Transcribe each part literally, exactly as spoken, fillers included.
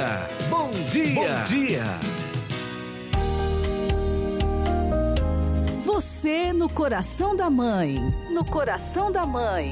dia, bom dia, bom dia. Você no coração da mãe, no coração da mãe.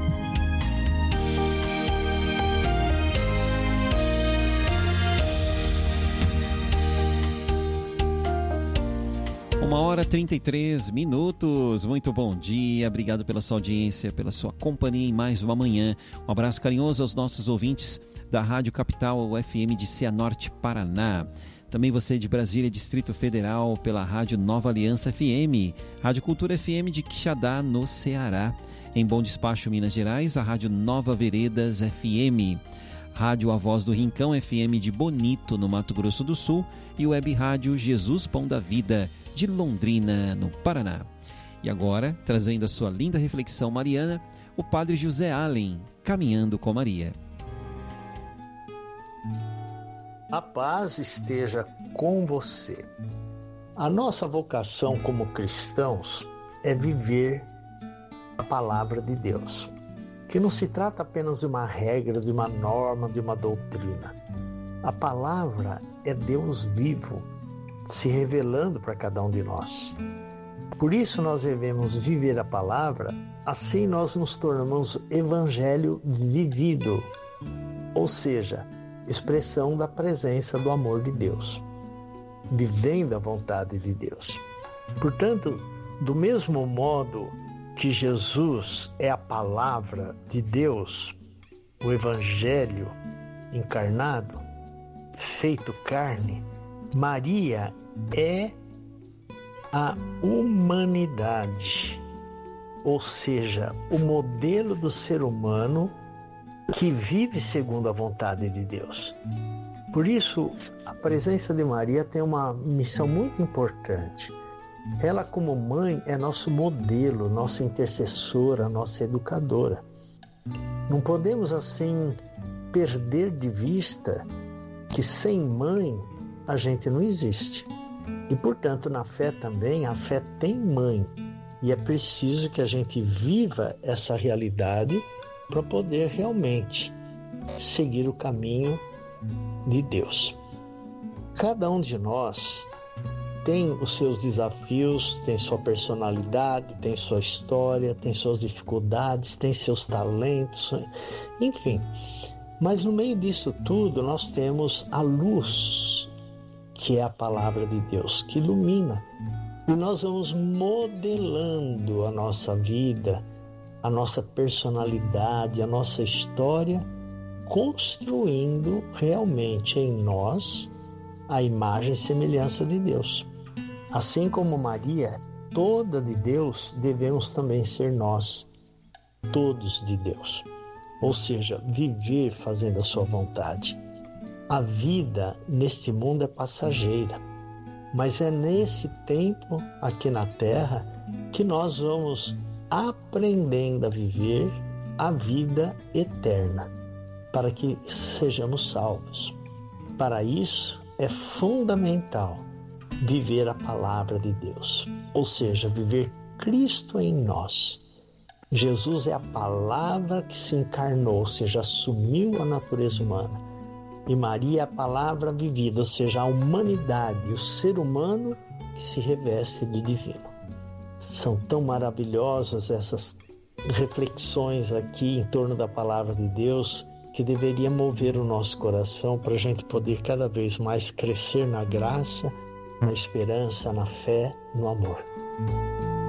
Uma hora e trinta e três minutos, muito bom dia, obrigado pela sua audiência, pela sua companhia em mais uma manhã. Um abraço carinhoso aos nossos ouvintes da Rádio Capital F M de Cianorte, Paraná. Também você de Brasília, Distrito Federal, pela Rádio Nova Aliança F M, Rádio Cultura F M de Quixadá, no Ceará. Em Bom Despacho, Minas Gerais, a Rádio Nova Veredas F M. Rádio A Voz do Rincão F M de Bonito, no Mato Grosso do Sul, e Web Rádio Jesus Pão da Vida, de Londrina, no Paraná. E agora, trazendo a sua linda reflexão mariana, o Padre José Allen, Caminhando com Maria. A paz esteja com você. A nossa vocação como cristãos é viver a palavra de Deus, que não se trata apenas de uma regra, de uma norma, de uma doutrina. A palavra é Deus vivo, se revelando para cada um de nós. Por isso nós devemos viver a palavra, assim nós nos tornamos evangelho vivido, ou seja, expressão da presença do amor de Deus, vivendo a vontade de Deus. Portanto, do mesmo modo que Jesus é a palavra de Deus, o evangelho encarnado, feito carne, Maria é a humanidade, ou seja, o modelo do ser humano que vive segundo a vontade de Deus. Por isso, a presença de Maria tem uma missão muito importante. Ela, como mãe, é nosso modelo, nossa intercessora, nossa educadora. Não podemos, assim, perder de vista que sem mãe a gente não existe. E, portanto, na fé também, a fé tem mãe. E é preciso que a gente viva essa realidade para poder realmente seguir o caminho de Deus. Cada um de nós tem os seus desafios, tem sua personalidade, tem sua história, tem suas dificuldades, tem seus talentos, enfim. Mas no meio disso tudo nós temos a luz, que é a palavra de Deus, que ilumina. E nós vamos modelando a nossa vida, a nossa personalidade, a nossa história, construindo realmente em nós a imagem e semelhança de Deus. Assim como Maria, toda de Deus, devemos também ser nós, todos de Deus. Ou seja, viver fazendo a sua vontade. A vida neste mundo é passageira, mas é nesse tempo aqui na Terra que nós vamos aprendendo a viver a vida eterna, para que sejamos salvos. Para isso é fundamental viver a palavra de Deus, ou seja, viver Cristo em nós. Jesus é a palavra que se encarnou, ou seja, assumiu a natureza humana. E Maria é a palavra vivida, ou seja, a humanidade, o ser humano que se reveste de divino. São tão maravilhosas essas reflexões aqui em torno da palavra de Deus, que deveria mover o nosso coração para a gente poder cada vez mais crescer na graça, na esperança, na fé, no amor.